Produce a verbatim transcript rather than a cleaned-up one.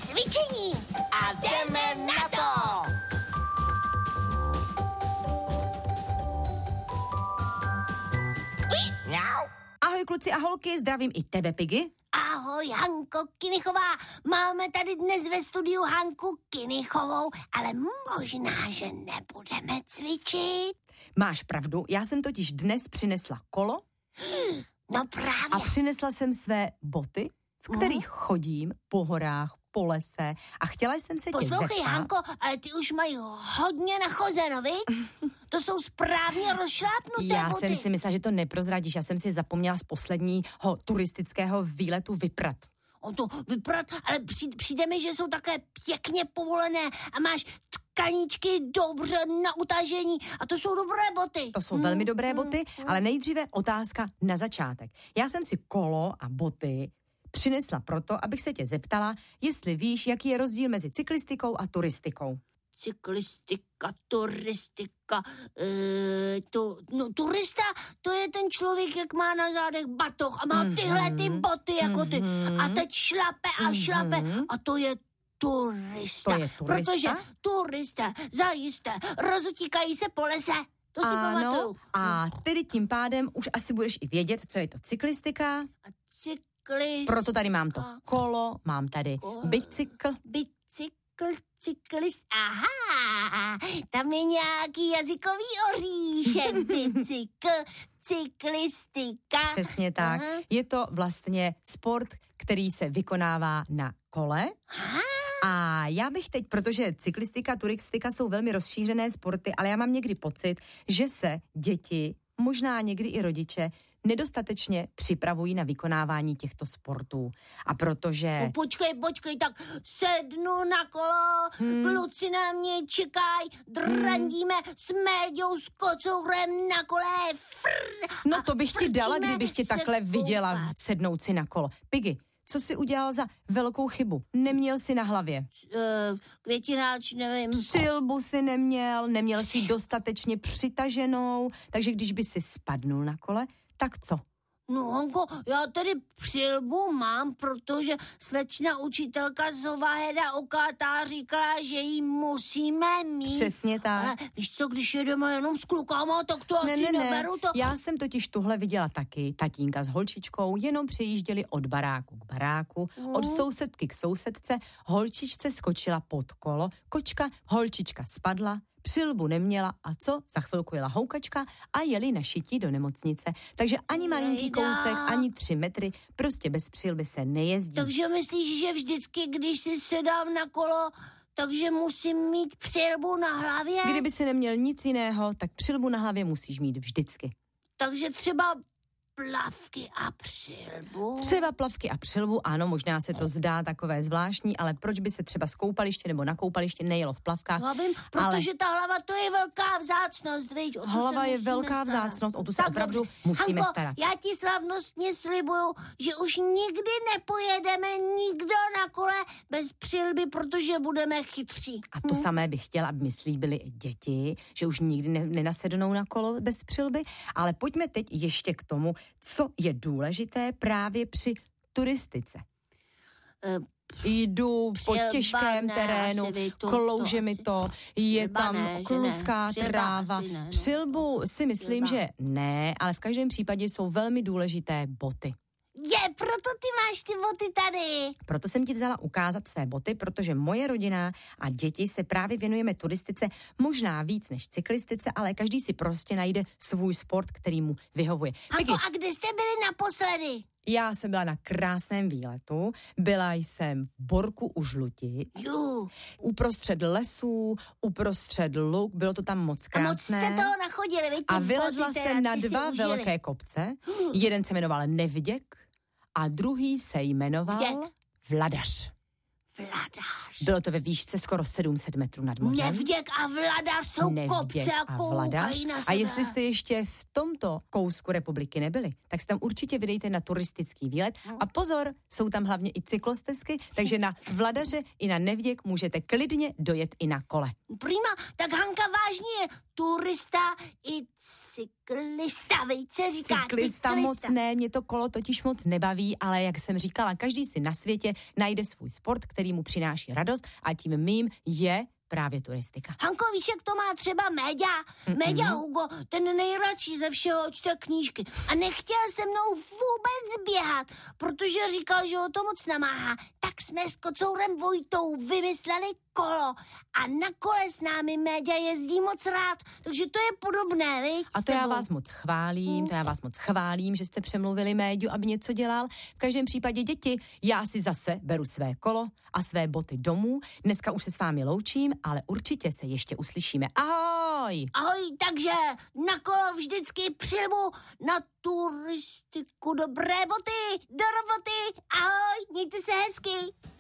cvičení a jdeme na to! Ahoj kluci a holky, zdravím i tebe, Piggy. Ahoj, Hanko Kinichová. Máme tady dnes ve studiu Hanku Kinichovou, ale možná, že nebudeme cvičit. Máš pravdu, já jsem totiž dnes přinesla kolo. No právě. A přinesla jsem své boty, v kterých hmm? chodím po horách, po lese a chtěla jsem se Poslouchej, tě zeptat. Hanko, ale ty už mají hodně nachozeno, viď? To jsou správně rozšlápnuté Já boty. jsem si myslela, že to neprozradíš, já jsem si je zapomněla z posledního turistického výletu vyprat. O to vyprat, ale přijde, přijde mi, že jsou také pěkně povolené a máš tkaničky dobře na utažení a to jsou dobré boty. To jsou hmm, velmi dobré hmm, boty, hmm. ale nejdříve otázka na začátek. Já jsem si kolo a boty přinesla proto, abych se tě zeptala, jestli víš, jaký je rozdíl mezi cyklistikou a turistikou. Cyklistika, turistika, e, to, no turista, to je ten člověk, jak má na zádech batoh a má mm-hmm. tyhle ty boty jako ty a teď šlape a šlape mm-hmm. a to je turista. To je turista? Protože turista zajisté rozutíkají se po lese. To si ano, pamatuju. A tedy tím pádem už asi budeš i vědět, co je to cyklistika. A cyklista. Proto tady mám to kolo, mám tady kolo, bicykl. Bicykl, cyklist, aha, tam je nějaký jazykový oříšek, bicykl, cyklistika. Přesně tak. Aha. Je to vlastně sport, který se vykonává na kole. Aha. A já bych teď, protože cyklistika, turistika jsou velmi rozšířené sporty, ale já mám někdy pocit, že se děti, možná někdy i rodiče, nedostatečně připravují na vykonávání těchto sportů. A protože... No počkej, počkej, tak sednu na kolo, hmm. kluci na mě čekají, drandíme hmm. s Méďou, s kocourem na kole. Frr, no to bych ti dala, kdybych tě takhle koupat. Viděla sednout si na kolo. Piggy, co jsi udělal za velkou chybu? Neměl jsi na hlavě. Uh, květináč, nevím. Přilbu si neměl, neměl si dostatečně přitaženou, takže když by si spadnul na kole, tak co? No, Honko, já tady přilbu mám, protože slečna učitelka Zovaheda Okátá říkala, že ji musíme mít. Přesně tak. Ale víš co, když jedeme jenom s klukama, tak to ne, asi ne, ne. neberu. To... Já jsem totiž tuhle viděla taky. Tatínka s holčičkou jenom přejížděli od baráku k baráku, mm. od sousedky k sousedce, holčičce skočila pod kolo, kočka, holčička spadla, přilbu neměla a co? Za chvilku jela houkačka a jeli na šití do nemocnice. Takže ani malinký kousek, ani tři metry, prostě bez přilby se nejezdí. Takže myslíš, že vždycky, když si sedám na kolo, takže musím mít přilbu na hlavě? Kdyby si neměl nic jiného, tak přilbu na hlavě musíš mít vždycky. Takže třeba plavky a přilbu. Třeba plavky a přilbu, ano, možná se to zdá takové zvláštní, ale proč by se třeba z koupaliště nebo na koupaliště nejelo v plavkách? No vím, protože ale... ta hlava to je velká vzácnost, viď? O to hlava je velká starat. vzácnost, o tu se tak opravdu dobře. musíme Hanko, starat. Já ti slavnostně slibuju, že už nikdy nepojedeme nikdo na kole bez přilby, protože budeme chytří. A to hm? samé bych chtěla, aby mi slíbili i děti, že už nikdy ne- nenasednou na kolo bez přilby, ale pojďme teď ještě k tomu, co je důležité právě při turistice. Uh, Jdu po těžkém ne, terénu, to, klouže to mi to, je tam ne, kluská ne. tráva. Ne, ne. Přilbu si myslím, Přilba. že ne, ale v každém případě jsou velmi důležité boty. Je, proto ty máš ty boty tady. Proto jsem ti vzala ukázat své boty, protože moje rodina a děti se právě věnujeme turistice možná víc než cyklistice, ale každý si prostě najde svůj sport, který mu vyhovuje. Hanko, a kde jste byli naposledy? Já jsem byla na krásném výletu, byla jsem v Borku u Žluti, Jú. uprostřed lesů, uprostřed luk, bylo to tam moc krásné. A moc jste toho nachodili, víte? A vylezla jsem na dva velké kopce, jeden se jmenoval Nevděk a druhý se jmenoval Vděk. Vladař. Vladař. Bylo to ve výšce skoro sedm set metrů nad mořem. Nevděk a Vladař jsou Nevděk kopce a koukají na sebe. A jestli jste ještě v tomto kousku republiky nebyli, tak se tam určitě vydejte na turistický výlet. A pozor, jsou tam hlavně i cyklostezky, takže na Vladaře i na Nevděk můžete klidně dojet i na kole. Prima, tak Hanka vážně, turista i cyklista, vejce říká Cyklista, cyklista. moc ne, mě to kolo totiž moc nebaví, ale jak jsem říkala, každý si na světě najde svůj sport, který mu přináší radost a tím mým je právě turistika. Hanko, víš, jak to má třeba Méďa? Méďa Hugo, ten nejradši ze všeho čte knížky a nechtěl se mnou vůbec běhat, protože říkal, že ho to moc namáhá. Tak jsme s kocourem Vojtou vymysleli kolo a na kole s námi Méďa jezdí moc rád, takže to je podobné, viď? A to já vás moc chválím, to já vás moc chválím, že jste přemluvili Méďu, aby něco dělal. V každém případě, děti, já si zase beru své kolo a své boty domů. Dneska už se s vámi loučím, ale určitě se ještě uslyšíme. Ahoj! Ahoj, takže na kolo vždycky přijmu, na turistiku dobré boty, do roboty, ahoj, mějte se hezky.